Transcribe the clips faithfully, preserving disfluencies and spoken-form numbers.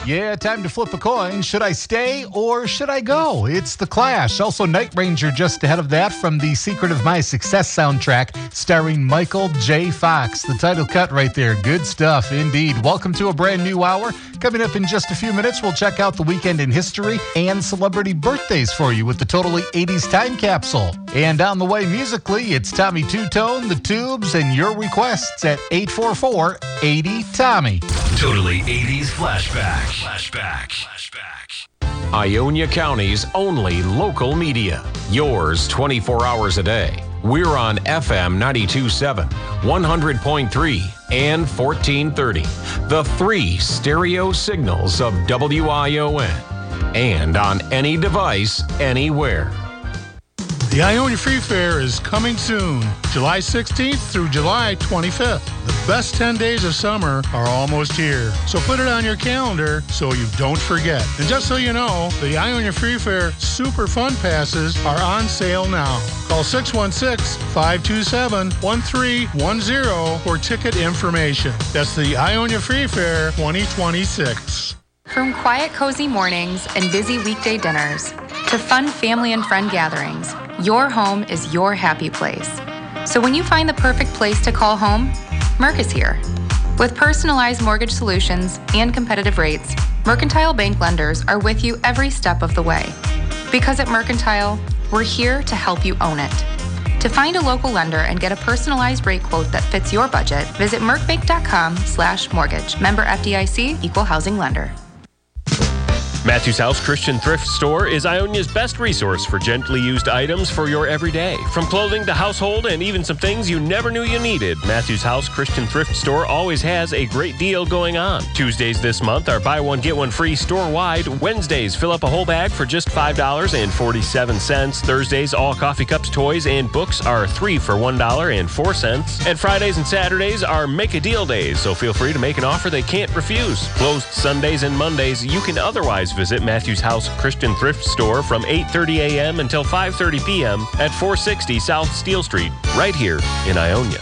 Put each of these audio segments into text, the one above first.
Yeah, time to flip a coin. Should I stay or should I go? It's The Clash. Also, Night Ranger just ahead of that from the Secret of My Success soundtrack starring Michael J. Fox. The title cut right there. Good stuff indeed. Welcome to a brand new hour. Coming up in just a few minutes, we'll check out the weekend in history and celebrity birthdays for you with the Totally eighties Time Capsule. And on the way musically, it's Tommy Two-Tone, The Tubes, and your requests at eight four four, eight zero, Tommy. Totally eighties Flashback. Flashback. Flashback. Ionia County's only local media. Yours twenty-four hours a day. We're on F M ninety-two point seven, one hundred point three, and fourteen thirty. The three stereo signals of W I O N. And on any device, anywhere. The Ionia Free Fair is coming soon, July sixteenth through July twenty-fifth. The best ten days of summer are almost here, so put it on your calendar so you don't forget. And just so you know, the Ionia Free Fair Super Fun Passes are on sale now. Call six one six, five two seven, one three one zero for ticket information. That's the Ionia Free Fair twenty twenty-six. From quiet, cozy mornings and busy weekday dinners to fun family and friend gatherings, your home is your happy place. So when you find the perfect place to call home, Merc is here. With personalized mortgage solutions and competitive rates, Mercantile Bank lenders are with you every step of the way. Because at Mercantile, we're here to help you own it. To find a local lender and get a personalized rate quote that fits your budget, visit mercbank.com slash mortgage. Member F D I C, Equal Housing Lender. Matthews House Christian Thrift Store is Ionia's best resource for gently used items for your everyday. From clothing to household and even some things you never knew you needed, Matthews House Christian Thrift Store always has a great deal going on. Tuesdays this month are buy one, get one free store-wide. Wednesdays, fill up a whole bag for just five dollars and forty-seven cents. Thursdays, all coffee cups, toys, and books are three for one dollar and four cents. And Fridays and Saturdays are make a deal days, so feel free to make an offer they can't refuse. Closed Sundays and Mondays, you can otherwise visit Matthews House Christian Thrift Store from eight thirty a.m. until five thirty p.m. at four sixty South Steel Street, right here in Ionia.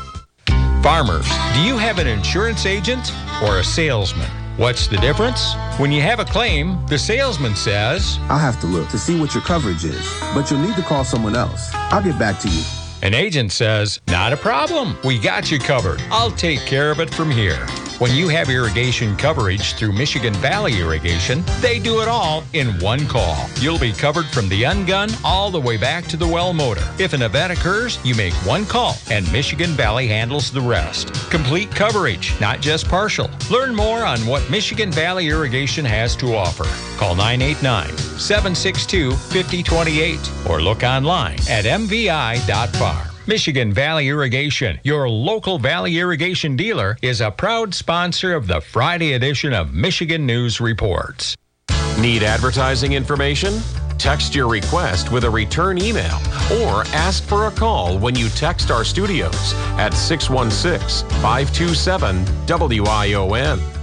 Farmers, do you have an insurance agent or a salesman? What's the difference? When you have a claim, the salesman says, I'll have to look to see what your coverage is, but you'll need to call someone else. I'll get back to you. An agent says, not a problem. We got you covered. I'll take care of it from here. When you have irrigation coverage through Michigan Valley Irrigation, they do it all in one call. You'll be covered from the ungun all the way back to the well motor. If an event occurs, you make one call, and Michigan Valley handles the rest. Complete coverage, not just partial. Learn more on what Michigan Valley Irrigation has to offer. Call nine eight nine, seven six two, five zero two eight or look online at m v i dot farm. Michigan Valley Irrigation, your local Valley Irrigation dealer, is a proud sponsor of the Friday edition of Michigan News Reports. Need advertising information? Text your request with a return email or ask for a call when you text our studios at six one six, five two seven, W I O N.